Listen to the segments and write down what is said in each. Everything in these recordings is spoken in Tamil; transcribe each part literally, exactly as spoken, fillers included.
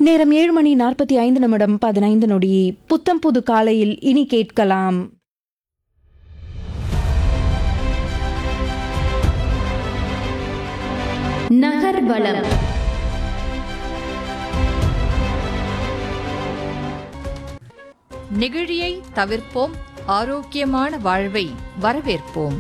நேரம் ஏழு மணி நாற்பத்தி ஐந்து நிமிடம் பதினைந்து நொடி. புத்தம் புது காலையில் இனி கேட்கலாம். நகர்வலம். நெகிழியை தவிர்ப்போம், ஆரோக்கியமான வாழ்வை வரவேற்போம்.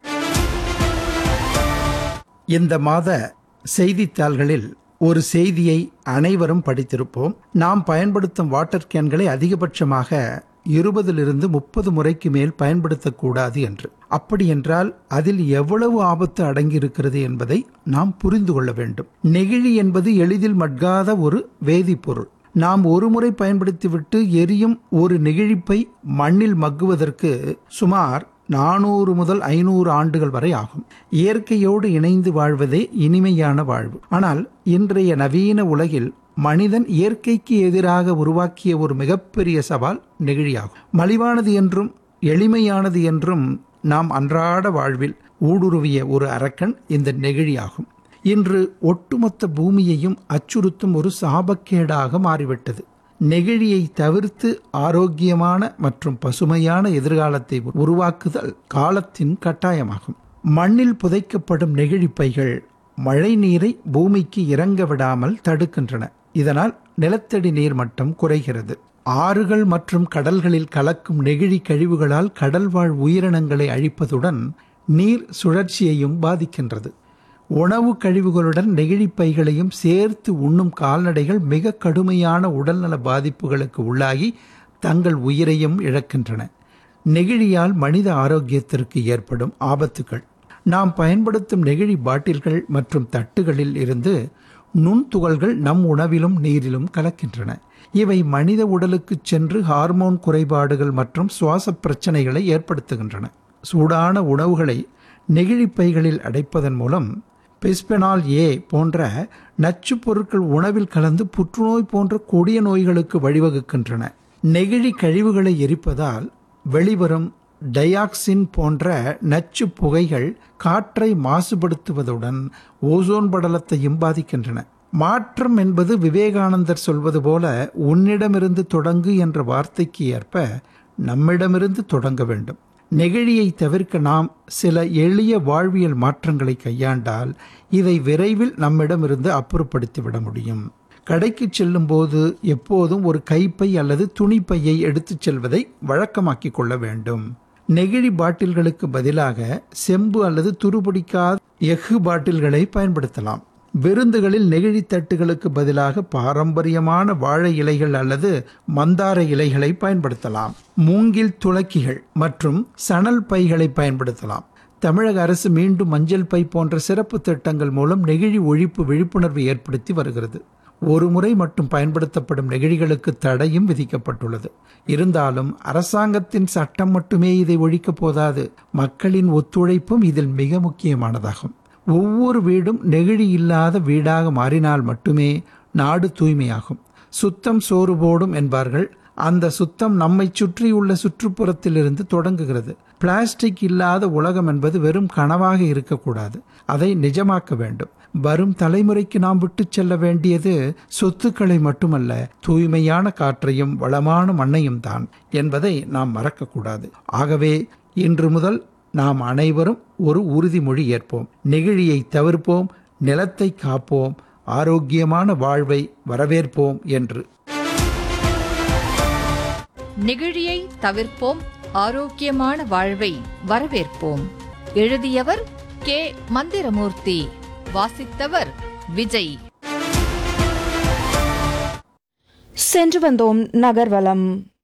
இந்த மாத செய்தித்தாள்களில் ஒரு செய்தியை அனைவரும் படித்திருப்போம். நாம் பயன்படுத்தும் வாட்டர் கேன்களை அதிகபட்சமாக இருபதிலிருந்து முப்பது முறைக்கு மேல் பயன்படுத்தக்கூடாது என்று. அப்படி என்றால் அதில் எவ்வளவு ஆபத்து அடங்கியிருக்கிறது என்பதை நாம் புரிந்து கொள்ள வேண்டும். நெகிழி என்பது எளிதில் மட்காத ஒரு வேதிப்பொருள். நாம் ஒரு முறை பயன்படுத்திவிட்டு எரியும் ஒரு நெகிழிப்பை மண்ணில் மக்குவதற்கு சுமார் நானூறு முதல் ஐநூறு ஆண்டுகள் வரை ஆகும். இயற்கையோடு இணைந்து வாழ்வதே இனிமையான வாழ்வு. ஆனால் இன்றைய நவீன உலகில் மனிதன் இயற்கைக்கு எதிராக உருவாக்கிய ஒரு மிகப்பெரிய சவால் நெகிழியாகும். மலிவானது என்றும் எளிமையானது என்றும் நாம் அன்றாட வாழ்வில் ஊடுருவிய ஒரு அரக்கன் இந்த நெகிழியாகும். இன்று ஒட்டுமொத்த பூமியையும் அச்சுறுத்தும் ஒரு சாபக்கேடாக மாறிவிட்டது. நெகிழியை தவிர்த்து ஆரோக்கியமான மற்றும் பசுமையான எதிர்காலத்தை உருவாக்குதல் காலத்தின் கட்டாயமாகும். மண்ணில் புதைக்கப்படும் நெகிழிப்பைகள் மழை நீரை பூமிக்கு இறங்க விடாமல் தடுக்கின்றன. இதனால் நிலத்தடி நீர் மட்டம் குறைகிறது. ஆறுகள் மற்றும் கடல்களில் கலக்கும் நெகிழி கழிவுகளால் கடல்வாழ் உயிரினங்களை அழிப்பதுடன் நீர் சுழற்சியையும் பாதிக்கின்றது. உணவு கழிவுகளுடன் நெகிழிப்பைகளையும் சேர்த்து உண்ணும் கால்நடைகள் மிக கடுமையான உடல்நல பாதிப்புகளுக்கு உள்ளாகி தங்கள் உயிரையும் இழக்கின்றன. நெகிழியால் மனித ஆரோக்கியத்திற்கு ஏற்படும் ஆபத்துகள். நாம் பயன்படுத்தும் நெகிழி பாட்டில்கள் மற்றும் தட்டுகளில் இருந்து நுண்துகள்கள் நம் உணவிலும் நீரிலும் கலக்கின்றன. இவை மனித உடலுக்கு சென்று ஹார்மோன் குறைபாடுகள் மற்றும் சுவாச பிரச்சனைகளை ஏற்படுத்துகின்றன. சூடான உணவுகளை நெகிழிப்பைகளில் அடைப்பதன் மூலம் பிஸ்பெனால் ஏ போன்ற நச்சு பொருட்கள் உணவில் கலந்து புற்றுநோய் போன்ற கொடிய நோய்களுக்கு வழிவகுக்கின்றன. நெகிழி கழிவுகளை எரிப்பதால் வெளிவரும் டையாக்சின் போன்ற நச்சு புகைகள் காற்றை மாசுபடுத்துவதுடன் ஓசோன் படலத்தையும் பாதிக்கின்றன. மாற்றம் என்பது விவேகானந்தர் சொல்வது போல உன்னிடமிருந்து தொடங்கு என்ற வார்த்தைக்கு ஏற்ப நம்மிடமிருந்து தொடங்க வேண்டும். நெகிழியை தவிர்க்க நாம் சில எளிய வாழ்வியல் மாற்றங்களை கையாண்டால் இதை விரைவில் நம்மிடமிருந்து அப்புறப்படுத்திவிட முடியும். கடைக்கு செல்லும் போது எப்போதும் ஒரு கைப்பை அல்லது துணிப்பையை எடுத்துச் செல்வதை வழக்கமாக்கிக் கொள்ள வேண்டும். நெகிழி பாட்டில்களுக்கு பதிலாக செம்பு அல்லது துருபிடிக்காத எஃகு பாட்டில்களை பயன்படுத்தலாம். விருந்துகளில் நெகிழி தட்டுகளுக்கு பதிலாக பாரம்பரியமான வாழை இலைகள் அல்லது மந்தார இலைகளை பயன்படுத்தலாம். மூங்கில் துளக்கிகள் மற்றும் சணல் பைகளை பயன்படுத்தலாம். தமிழக அரசு மீண்டும் மஞ்சள் பை போன்ற சிறப்பு திட்டங்கள் மூலம் நெகிழி ஒழிப்பு விழிப்புணர்வு ஏற்படுத்தி வருகிறது. ஒரு முறை மட்டும் பயன்படுத்தப்படும் நெகிழிகளுக்கு தடையும் விதிக்கப்பட்டுள்ளது. இருந்தாலும் அரசாங்கத்தின் சட்டம் மட்டுமே இதை ஒழிக்கப் போதாது. மக்களின் ஒத்துழைப்பும் இதில் மிக முக்கியமானதாகும். ஒவ்வொரு வீடும் நெகிழி இல்லாத வீடாக மாறினால் மட்டுமே நாடு தூய்மையாகும். சுத்தம் சோறு போடும் என்பார்கள். அந்த சுத்தம் நம்மை சுற்றியுள்ள சுற்றுப்புறத்திலிருந்து தொடங்குகிறது. பிளாஸ்டிக் இல்லாத உலகம் என்பது வெறும் கனவாக இருக்கக்கூடாது. அதை நிஜமாக்க வேண்டும். வரும் தலைமுறைக்கு நாம் விட்டு செல்ல வேண்டியது சொத்துக்களை மட்டுமல்ல, தூய்மையான காற்றையும் வளமான மண்ணையும் தான் என்பதை நாம் மறக்கக்கூடாது. ஆகவே இன்று முதல் நாம் அனைவரும் ஒரு உறுதிமொழி ஏற்போம். நெகிழியை தவிர்ப்போம், நிலத்தை காப்போம், ஆரோக்கியமான வாழ்வை வரவேற்போம் என்று. நெகிழியை தவிர்ப்போம், ஆரோக்கியமான வாழ்வை வரவேற்போம். எழுதியவர் கே மந்திரமூர்த்தி. வாசித்தவர் விஜய். சென்று வந்தோம் நகர்வலம்.